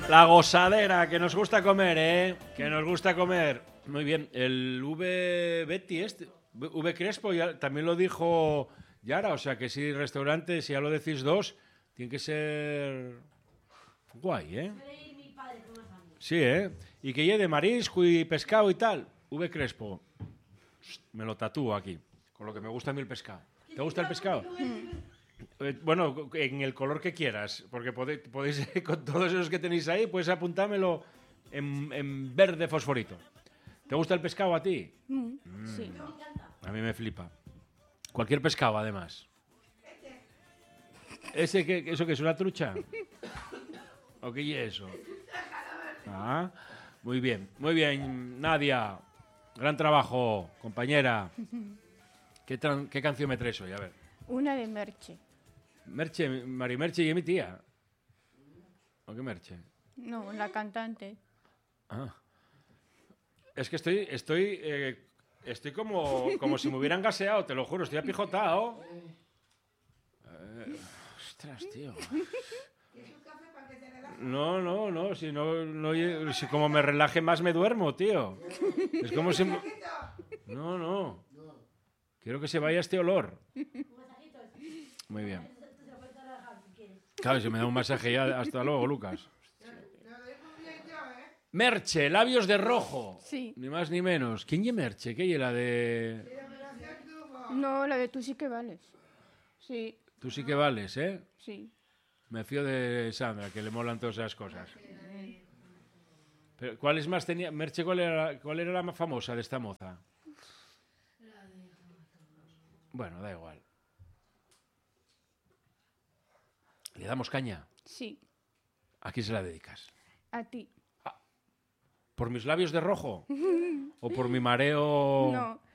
La gozadera, que nos gusta comer, ¿eh? Que nos gusta comer. Muy bien. El Betty V Crespo, ya, también lo dijo Yara. O sea, que si restaurante, si ya lo decís dos, tiene que ser guay, ¿eh? Sí, ¿eh? Y que lleve de marisco y pescado y tal. V Crespo. Me lo tatúo aquí. Con lo que me gusta a mí el pescado. ¿Te gusta el pescado? Bueno, en el color que quieras, porque podéis con todos esos que tenéis ahí, puedes apuntármelo en verde fosforito. ¿Te gusta el pescado a ti? Sí. A mí me flipa. Cualquier pescado, además. ¿Eso qué es una trucha? ¿O qué es eso? Ah, muy bien, Nadia. Gran trabajo, compañera. ¿Qué canción me traes hoy? A ver. Una de Merche. Merche, Mari Merche y mi tía. ¿O qué Merche? No, la cantante. Ah. Es que estoy como si me hubieran gaseado, te lo juro, estoy apijotado. Ostras, tío. No, si como me relaje más me duermo, tío. Es como si... No. Quiero que se vaya este olor. Muy bien. Claro, si me da un masaje ya, hasta luego, Lucas. Merche, labios de rojo. Sí. Ni más ni menos. ¿Quién es Merche? ¿Qué es la de...? No, la de Tú sí que vales. Sí, Tú sí que vales, ¿eh? sí. Me fío de Sandra, que le molan todas esas cosas. Pero, ¿cuáles más tenía? Merche, ¿cuál era la más famosa de esta moza? Bueno, da igual. ¿Le damos caña? Sí. ¿A quién se la dedicas? A ti. ¿Por mis labios de rojo? ¿O por mi mareo? No,